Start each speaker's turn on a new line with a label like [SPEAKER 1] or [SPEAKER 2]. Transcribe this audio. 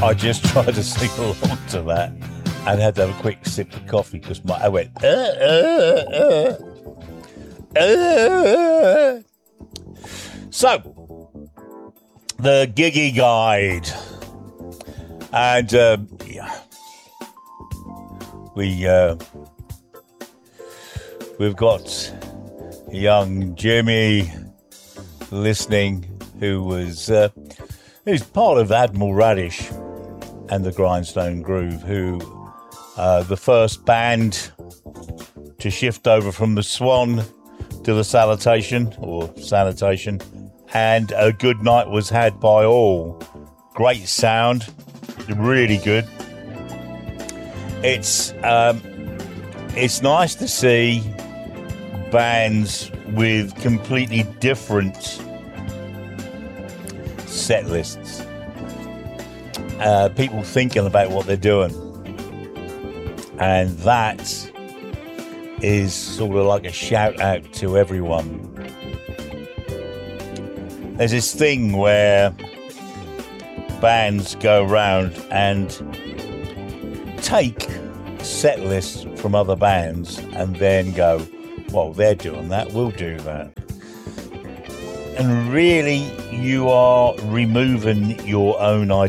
[SPEAKER 1] I just tried to sing along to that and had to have a quick sip of coffee because I went, So, the Giggy Guide. And, we've got young Jimmy listening who's part of Admiral Radish and the Grindstone Groove, who the first band to shift over from the Swan to the Salutation or Sanitation, and a good night was had by all. Great sound, really good. It's nice to see bands with completely different set lists. People thinking about what they're doing. And that is sort of like a shout out to everyone. There's this thing where bands go around and take set lists from other bands and then go, well, they're doing that, we'll do that. And really, you are removing your own